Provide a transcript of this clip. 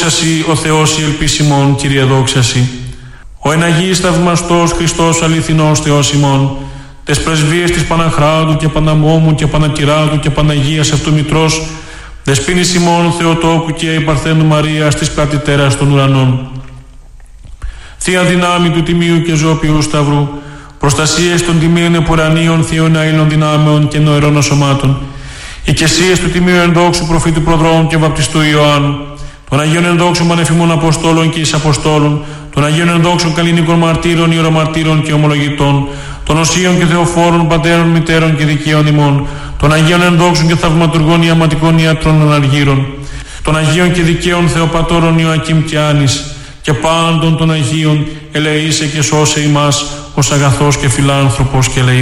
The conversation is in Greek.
δόξασι, ο Θεός η ελπίς ημών, Κύριε δόξασι. Ο εν Αγίης θαυμαστός Χριστός αληθινός Θεός ημών, τες πρεσβείες της Παναχράτου και Παναμόμου και Πανακυράτου και Παναγίας Αυτομητρός, δεσποίνης ημών Θεοτόκου και η Παρθένου Μαρίας της Πρατητέρας των ουρανών. Θεία δυνάμει του Τιμίου και Ζώπιου Σταυρού, προστασίες των τιμίων επουρανίων θείων αήλων δυνάμεων και νοερών σωμάτων, οικεσίες του Τιμίου ενδόξου προφήτου προδρόμου και βαπτιστού Ιωάννου, των Αγίων ενδόξων πανεφημών Αποστόλων και εις Αποστόλων, των Αγίων ενδόξων καλλινικών μαρτύρων, ιερομαρτύρων και ομολογητών, των οσίων και θεοφόρων πατέρων, μητέρων και δικαίων ημών, των Αγίων ενδόξων και θαυματουργών ιαματικών ιατρών αναργύρων, των Αγίων και δικαίων Θεοπατώρων Ιωακήμ και Άνης, και πάντων των Αγίων ελεήσε και σώσε ημάς ως αγαθός και φιλάνθρωπος και ελεημός.